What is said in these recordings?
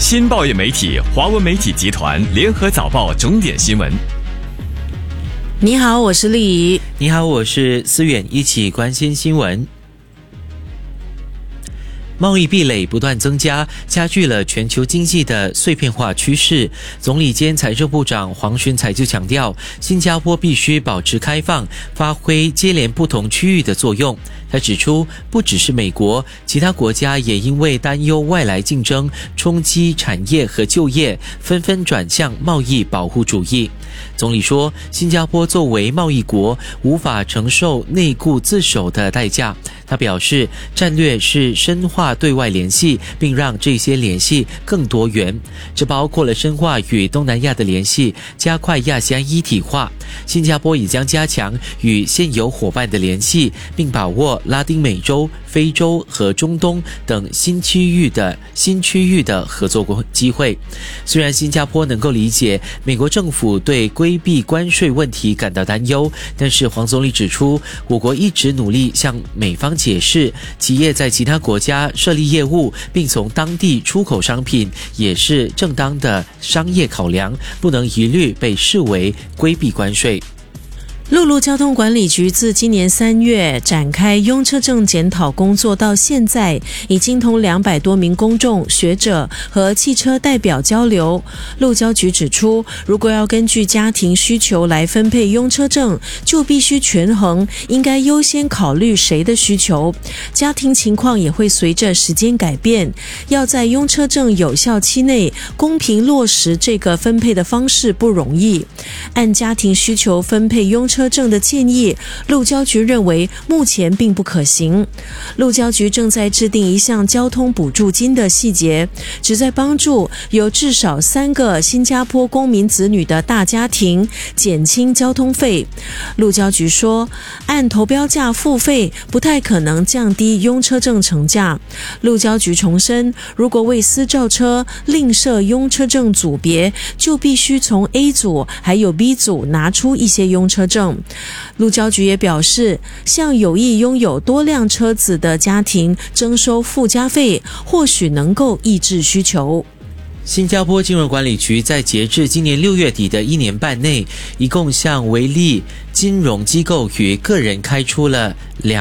新报业媒体华文媒体集团联合早报重点新闻。 你好，我是丽怡。 你好，我是思远，一起关心新闻。贸易壁垒不断增加，加剧了全球经济的碎片化趋势。总理兼财政部长黄循财就强调，新加坡必须保持开放，发挥接连不同区域的作用。他指出，不只是美国，其他国家也因为担忧外来竞争冲击产业和就业，纷纷转向贸易保护主义。总理说，新加坡作为贸易国，无法承受内顾自守的代价。他表示，战略是深化对外联系，并让这些联系更多元，这包括了深化与东南亚的联系，加快亚细安一体化。新加坡也将加强与现有伙伴的联系，并把握拉丁美洲、非洲和中东等新区域的合作机会。虽然新加坡能够理解美国政府对规避关税问题感到担忧，但是黄总理指出，我国一直努力向美方解释，企业在其他国家设立业务并从当地出口商品也是正当的商业考量，不能一律被视为规避关税。 陆路交通管理局自今年3月展开拥车证检讨工作到现在，已经同200多名公众、学者和汽车代表交流。路交局指出，如果要根据家庭需求来分配拥车证，就必须权衡，应该优先考虑谁的需求。家庭情况也会随着时间改变，要在拥车证有效期内公平落实这个分配的方式不容易。按家庭需求分配拥车证的建议，路交局认为目前并不可行。路交局正在制定一项交通补助金的细节，旨在帮助有至少3个新加坡公民子女的大家庭减轻交通费。路交局说，按投标价付费不太可能降低拥车证成价。路交局重申，如果为私轿车另设拥车证组别，就必须从 A 组还有 B 组拿出一些拥车证。路交局也表示，向有意拥有多辆车子的家庭征收附加费，或许能够抑制需求。 新加坡金融管理局在截至今年6月底的1年半内，一共向为例金融机构与个人开出了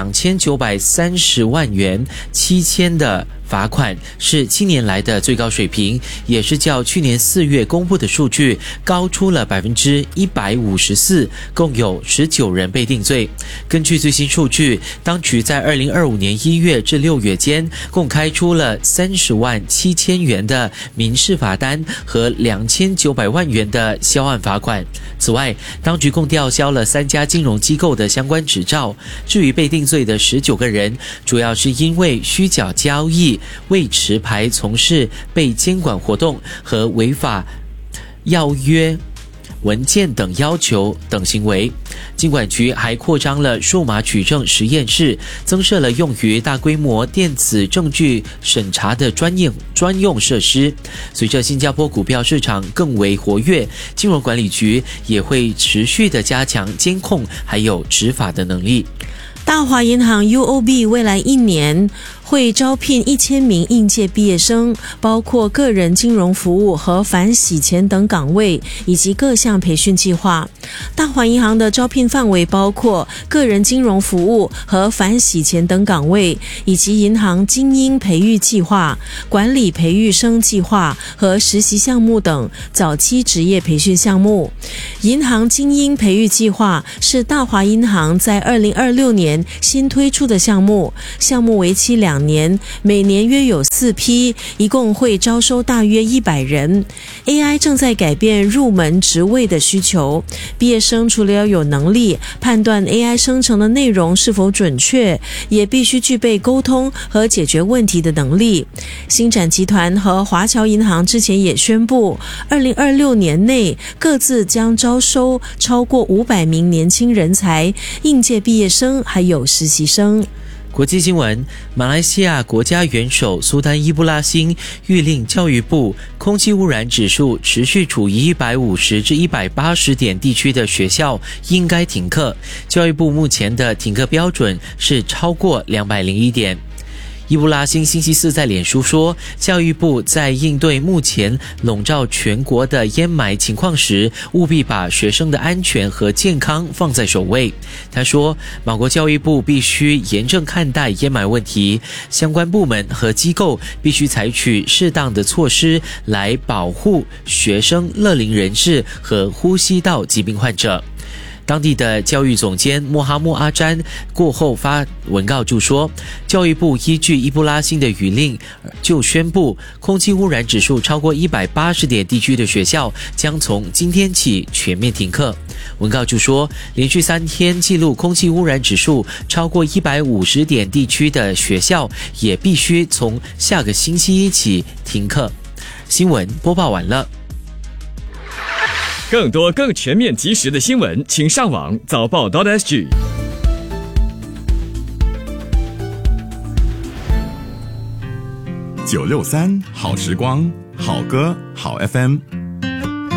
2930万元7000的罚款，是7年来的最高水平，也是较去年4月公布的数据高出了 154%， 共有19人被定罪。根据最新数据，当局在2025年1月至6月间共开出了30万7千元的民事罚单和2900万元的销案罚款。此外，当局共吊销了3家金融机构的相关执照。至于被定罪的19个人，主要是因为虚假交易、未持牌从事被监管活动和违法要约文件等要求等行为。金管局还扩张了数码取证实验室，增设了用于大规模电子证据审查的专用设施。随着新加坡股票市场更为活跃，金融管理局也会持续的加强监控还有执法的能力。 大华银行 UOB 未来1年会招聘1000名应届毕业生，包括个人金融服务和反洗钱等岗位，以及各项培训计划。大华银行的招聘范围包括个人金融服务和反洗钱等岗位，以及银行精英培育计划、管理培育生计划和实习项目等早期职业培训项目。银行精英培育计划是大华银行在2026年新推出的项目，项目为期2年，每年约有4批，一共会招收大约100人。AI 正在改变入门职位的需求，毕业生除了要有能力判断 AI 生成的内容是否准确，也必须具备沟通和解决问题的能力。星展集团和华侨银行之前也宣布，2026年内各自将招收超过500名年轻人才、应届毕业生还有实习生。 国际新闻，马来西亚国家元首苏丹伊布拉欣谕令教育部，空气污染指数持续处于150至180点地区的学校应该停课。教育部目前的停课标准是超过201点。 伊布拉辛星期四在脸书说，教育部在应对目前笼罩全国的烟霾情况时，务必把学生的安全和健康放在首位。他说，马国教育部必须严正看待烟霾问题，相关部门和机构必须采取适当的措施来保护学生、乐龄人士和呼吸道疾病患者。当地的教育总监穆哈默阿詹过后发文告就说，教育部依据伊布拉辛的语令就宣布，空气污染指数超过180点地区的学校将从今天起全面停课。文告就说，连续3天记录空气污染指数超过150点地区的学校也必须从下个星期一起停课。新闻播报完了。 更多更全面及时的新闻，请上网早报.sg。 963好时光，好歌好 FM。